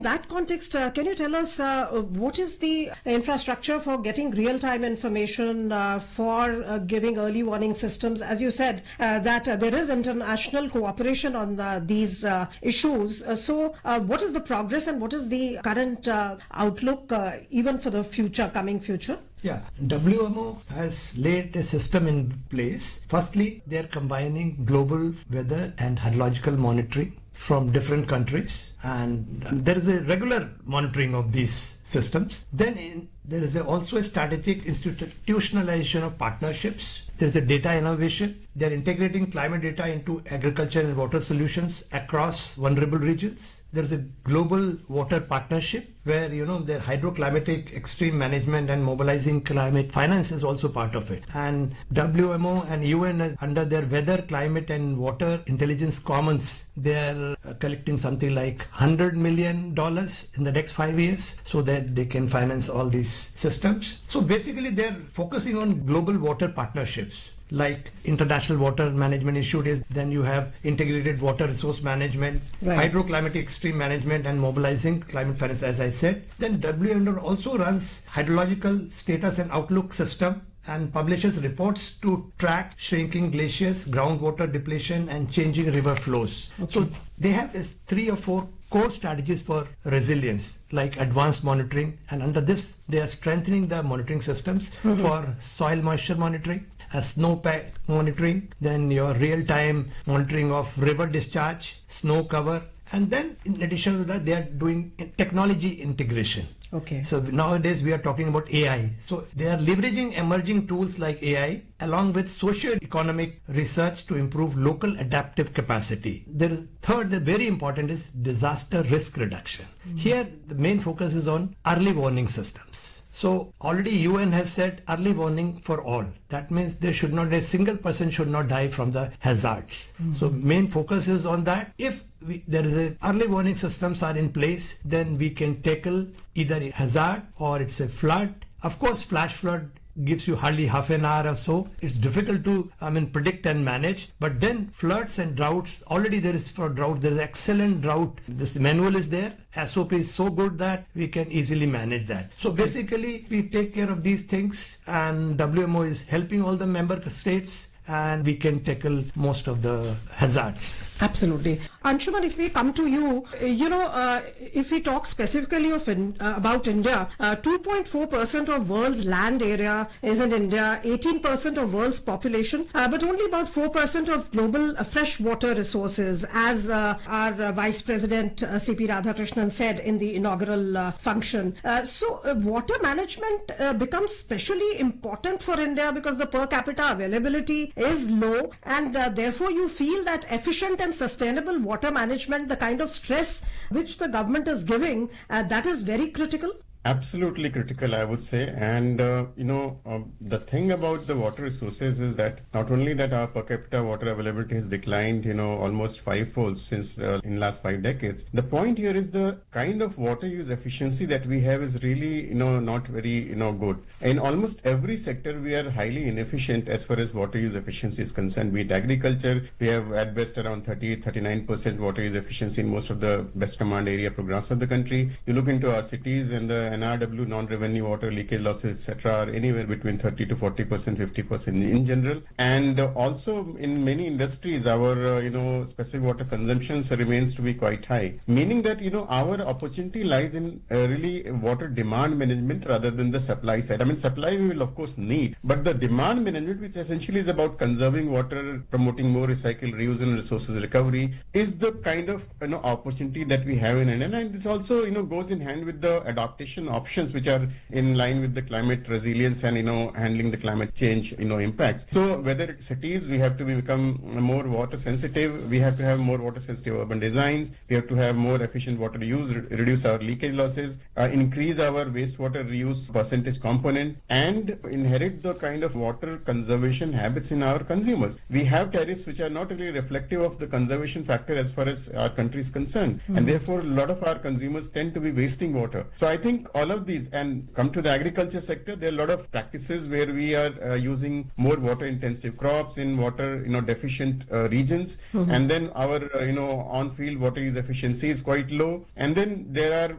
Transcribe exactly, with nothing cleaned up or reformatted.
That context, uh, can you tell us uh, what is the infrastructure for getting real-time information uh, for uh, giving early warning systems? As you said, uh, that uh, there is international cooperation on uh, these uh, issues. Uh, so uh, what is the progress and what is the current uh, outlook uh, even for the future, coming future? Yeah, W M O has laid a system in place. Firstly, they are combining global weather and hydrological monitoring from different countries, and there is a regular monitoring of these systems. Then in, there is a, also a strategic institutionalization of partnerships. There is a data innovation. They are integrating climate data into agriculture and water solutions across vulnerable regions. There is a global water partnership where, you know, their hydroclimatic extreme management and mobilizing climate finance is also part of it. And W M O and U N, under their weather, climate and water intelligence commons, they are uh, collecting something like one hundred million dollars in the next five years so that they can finance all these systems. So basically they're focusing on global water partnerships, like International Water Management Institute is, then you have integrated water resource management, right, hydroclimatic extreme management and mobilizing climate finance, as I said. Then W M O also runs hydrological status and outlook system and publishes reports to track shrinking glaciers, groundwater depletion and changing river flows. Okay. So they have is three or four core strategies for resilience, like advanced monitoring, and under this they are strengthening the monitoring systems mm-hmm. for soil moisture monitoring, a snowpack monitoring, then your real-time monitoring of river discharge, snow cover, and then in addition to that they are doing technology integration. Okay. So nowadays we are talking about A I. So they are leveraging emerging tools like A I along with socio-economic research to improve local adaptive capacity. There is third, the very important is disaster risk reduction. Mm-hmm. Here the main focus is on early warning systems. So already U N has said early warning for all. That means there should not, a single person should not die from the hazards. Mm-hmm. So main focus is on that. If we, there is a early warning systems are in place, then we can tackle either a hazard or it's a flood. Of course, flash flood gives you hardly half an hour or so. It's difficult to, I mean, predict and manage. But then floods and droughts, already there is for drought, there is excellent drought. This manual is there. S O P is so good that we can easily manage that. So basically, we take care of these things, and W M O is helping all the member states, and we can tackle most of the hazards. Absolutely. Anshuman, if we come to you, you know, uh, if we talk specifically of in, uh, about India, uh, two point four percent of world's land area is in India, eighteen percent of world's population, uh, but only about four percent of global uh, fresh water resources, as uh, our uh, Vice President uh, C P Radhakrishnan said in the inaugural uh, function. Uh, so uh, water management uh, becomes especially important for India because the per capita availability is low, and uh, therefore you feel that efficient and sustainable water management, the kind of stress which the government is giving, uh, that is very critical. Absolutely critical, I would say. And, uh, you know, um, the thing about the water resources is that not only that our per capita water availability has declined, you know, almost fivefold since uh, in last five decades. The point here is the kind of water use efficiency that we have is really, you know, not very, you know, good. In almost every sector, we are highly inefficient as far as water use efficiency is concerned. Be it agriculture, we have at best around thirty-eight, thirty-nine percent water use efficiency in most of the best command area programs of the country. You look into our cities and the N R W, non-revenue water leakage losses, et cetera, are anywhere between thirty to forty percent, fifty percent in general. And uh, also in many industries, our, uh, you know, specific water consumptions remains to be quite high. Meaning that, you know, our opportunity lies in uh, really water demand management rather than the supply side. I mean, supply we will of course need, but the demand management, which essentially is about conserving water, promoting more recycle, reuse and resources recovery, is the kind of, you know, opportunity that we have in India. And this also, you know, goes in hand with the adaptation options which are in line with the climate resilience and, you know, handling the climate change, you know, impacts. So whether it's cities, we have to become more water sensitive, we have to have more water sensitive urban designs, we have to have more efficient water use, re reduce our leakage losses, uh, increase our wastewater reuse percentage component, and inherit the kind of water conservation habits in our consumers. We have tariffs which are not really reflective of the conservation factor as far as our country is concerned, mm-hmm. and therefore a lot of our consumers tend to be wasting water. So I think all of these, and come to the agriculture sector, there are a lot of practices where we are uh, using more water intensive crops in water, you know, deficient uh, regions. Mm-hmm. And then our, uh, you know, on field water use efficiency is quite low. And then there are